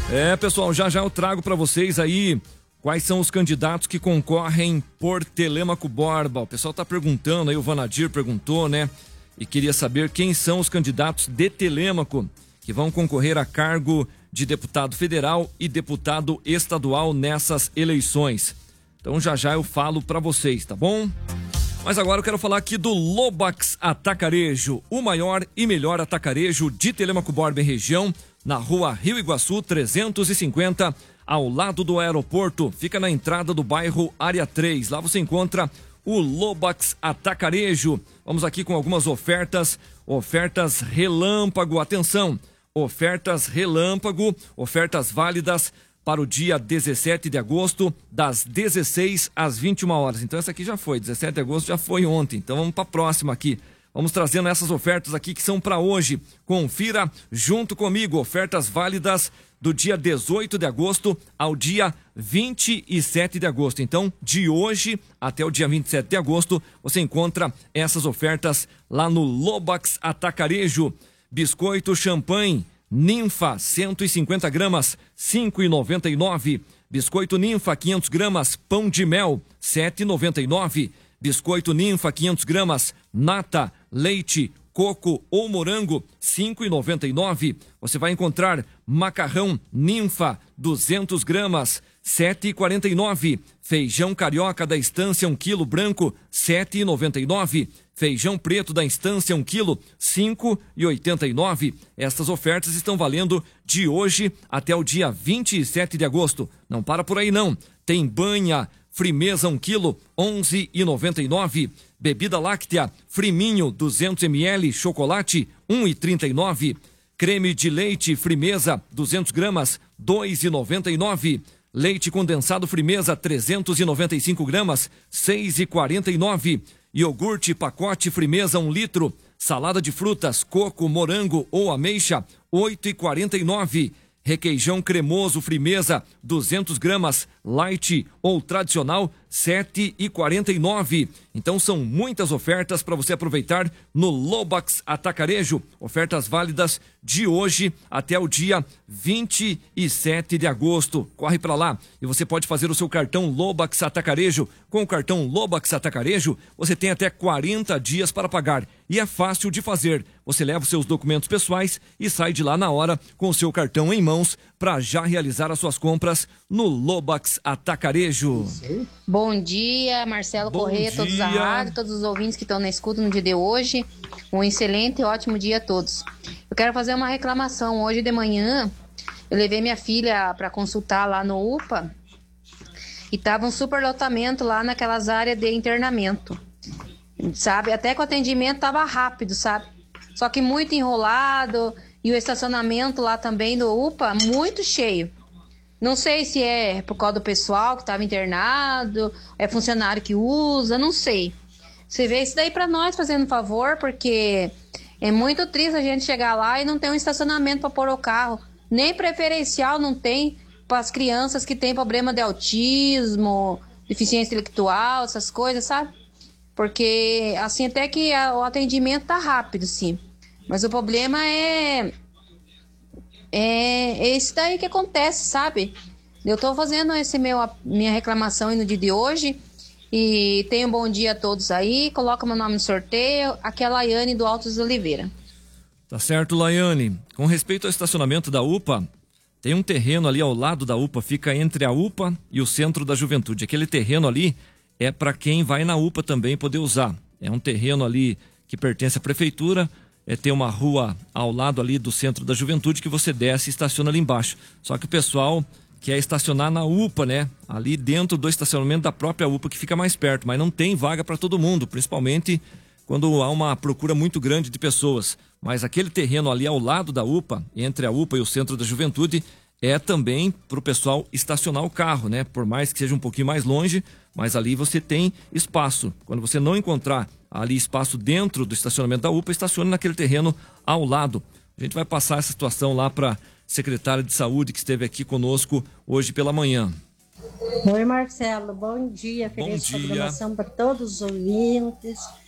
Pessoal, já eu trago para vocês aí quais são os candidatos que concorrem por Telêmaco Borba. O pessoal tá perguntando aí, o Vanadir perguntou, né? E queria saber quem são os candidatos de Telêmaco que vão concorrer a cargo de deputado federal e deputado estadual nessas eleições. Então já eu falo para vocês, tá bom? Mas agora eu quero falar aqui do Lobax Atacarejo, o maior e melhor atacarejo de Telêmaco Borba em região, na rua Rio Iguaçu 350, ao lado do aeroporto. Fica na entrada do bairro Área 3. Lá você encontra o Lobax Atacarejo. Vamos aqui com algumas ofertas relâmpago. Atenção, ofertas relâmpago, ofertas válidas para o dia 17 de agosto, das 16 às 21 horas. Então essa aqui já foi, 17 de agosto já foi ontem. Então vamos para a próxima aqui. Vamos trazendo essas ofertas aqui que são para hoje. Confira junto comigo, ofertas válidas do dia 18 de agosto ao dia 27 de agosto. Então, de hoje até o dia 27 de agosto, você encontra essas ofertas lá no Lobax Atacarejo. Biscoito champanhe Ninfa, 150 gramas, R$ 5,99. Biscoito Ninfa, 500 gramas, pão de mel, R$ 7,99. Biscoito Ninfa, 500 gramas, nata, leite, coco ou morango, R$ 5,99. Você vai encontrar macarrão Ninfa, 200 gramas, R$ 7,49. Feijão carioca da Estância, 1 quilo branco, R$ 7,99. Feijão preto da Estância, 1 quilo, R$ 5,89. Estas ofertas estão valendo de hoje até o dia 27 de agosto. Não para por aí não. Tem banha Frimeza 1 quilo, R$ 11,99. Bebida láctea Friminho 200 ml, chocolate, R$ 1,39. Creme de leite Frimeza 200 gramas, R$ 2,99. Leite condensado Frimeza 395 gramas, R$ 6,49. Iogurte pacote Frimeza 1 litro. Salada de frutas, coco, morango ou ameixa, R$ 8,49. Requeijão cremoso Frimeza 200 gramas, light ou tradicional, R$ 7,49. Então são muitas ofertas para você aproveitar no Lobax Atacarejo. Ofertas válidas de hoje até o dia 27 de agosto. Corre para lá e você pode fazer o seu cartão Lobax Atacarejo. Com o cartão Lobax Atacarejo, você tem até 40 dias para pagar. E é fácil de fazer. Você leva os seus documentos pessoais e sai de lá na hora com o seu cartão em mãos para já realizar as suas compras no Lobax Atacarejo. Bom dia, Marcelo Corrêa, todos da rádio, todos os ouvintes que estão na escuta no dia de hoje. Um excelente e ótimo dia a todos. Eu quero fazer uma reclamação. Hoje de manhã, eu levei minha filha para consultar lá no UPA e tava um superlotamento lá naquelas áreas de internamento, sabe? Até que o atendimento tava rápido, sabe? Só que muito enrolado e o estacionamento lá também do UPA muito cheio. Não sei se é por causa do pessoal que estava internado, é funcionário que usa, não sei. Você vê isso daí para nós fazendo favor, porque é muito triste a gente chegar lá e não ter um estacionamento para pôr o carro. Nem preferencial não tem para as crianças que têm problema de autismo, deficiência intelectual, essas coisas, sabe? Porque assim até que o atendimento tá rápido, sim. Mas o problema é esse daí que acontece, sabe? Eu tô fazendo minha reclamação aí no dia de hoje. E tenha um bom dia a todos aí. Coloca meu nome no sorteio. Aqui é a Laiane do Altos de Oliveira. Tá certo, Laiane. Com respeito ao estacionamento da UPA, tem um terreno ali ao lado da UPA, fica entre a UPA e o Centro da Juventude. Aquele terreno ali é para quem vai na UPA também poder usar. É um terreno ali que pertence à prefeitura. Tem uma rua ao lado ali do Centro da Juventude que você desce e estaciona ali embaixo. Só que o pessoal quer estacionar na UPA, né? Ali dentro do estacionamento da própria UPA, que fica mais perto, mas não tem vaga para todo mundo, principalmente quando há uma procura muito grande de pessoas. Mas aquele terreno ali ao lado da UPA, entre a UPA e o Centro da Juventude, é também para o pessoal estacionar o carro, né? Por mais que seja um pouquinho mais longe, mas ali você tem espaço. Quando você não encontrar ali espaço dentro do estacionamento da UPA, estacione naquele terreno ao lado. A gente vai passar essa situação lá para a secretária de saúde que esteve aqui conosco hoje pela manhã. Oi, Marcelo, bom dia. Feliz programação para todos os ouvintes.